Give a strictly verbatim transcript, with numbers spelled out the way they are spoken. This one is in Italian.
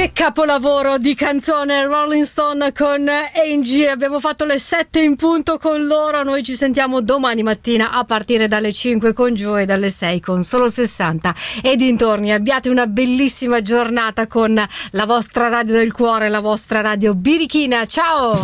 Che capolavoro di canzone, Rolling Stone con Angie. Abbiamo fatto le sette in punto con loro. Noi ci sentiamo domani mattina a partire dalle cinque con Joe e dalle sei con Solo sessanta e dintorni. Abbiate una bellissima giornata con la vostra radio del cuore, la vostra radio birichina. Ciao!